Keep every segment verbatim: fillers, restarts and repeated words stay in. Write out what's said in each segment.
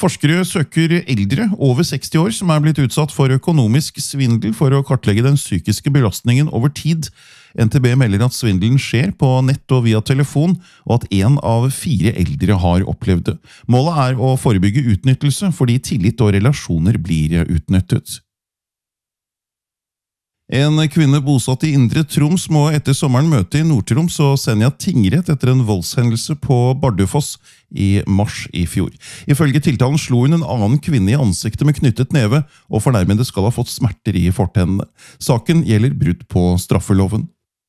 Forskere søker eldre over seksti år som er blitt utsatt for økonomisk svindel for å kartlegge den psykiske belastningen over tid. N T B melder at svindelen skjer på nett og via telefon, og at en av fire eldre har opplevd det. Målet er å forebygge utnyttelse fordi tillit og relasjoner blir utnyttet. En kvinne bosatt i Indre Troms må etter sommeren møte i Nord-Troms og Senja tingrett etter en voldshendelse på Bardufoss i mars i fjor. Ifølge tiltalen slo hun en annen kvinne i ansiktet med knyttet neve, og fornærmede skal ha fått smerter i fortennene. Saken gjelder brudd på straffeloven.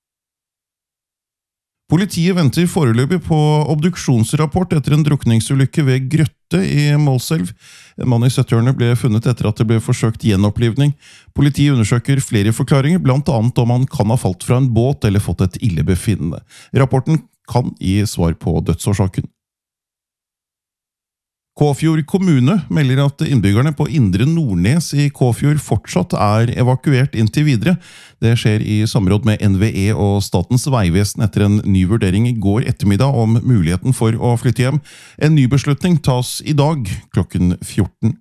Politiet venter foreløpig på obduksjonsrapport etter en drukningsulykke ved Grøtte i Målselv. En mann i syttiårene ble funnet etter at det ble forsøkt gjenopplivning. Politiet undersøker flere forklaringer, blant annet om han kan ha falt fra en båt eller fått et illebefinnende. Rapporten kan gi svar på dødsårsaken. Kåfjord kommune melder at innbyggerne på Indre Nordnes i Kåfjord fortsatt er evakuert inntil videre. Det skjer i samråd med N V E og Statens vegvesen etter en ny vurdering i går ettermiddag om muligheten for å flytte hjem. En ny beslutning tas i dag klokken fjorten.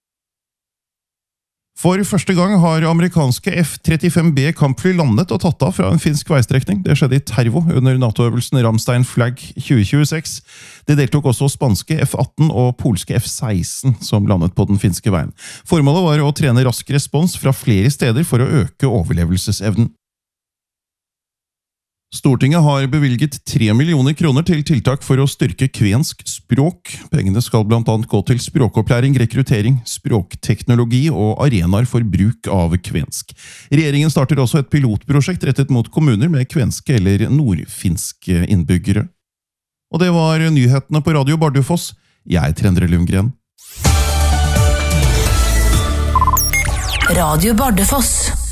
For første gang har amerikanske F trettifem B kampfly landet og tatt av fra en finsk veistrekning. Det skjedde i Tervo under NATO-øvelsen Ramstein Flag tjue tjueseks. Det deltok også spanske F atten og polske F seksten som landet på den finske veien. Formålet var å trene rask respons fra flere steder for å øke overlevelsesevnen. Stortinget har bevilget tre millioner kroner til tiltak for å styrke kvensk språk. Pengene skal blant annet gå til språkopplæring, rekruttering, språkteknologi og arenaer for bruk av kvensk. Regjeringen starter også et pilotprosjekt rettet mot kommuner med kvenske eller nordfinske innbyggere. Og det var nyhetene på Radio Bardufoss. Jeg er Endre Lundgren. Radio Bardufoss.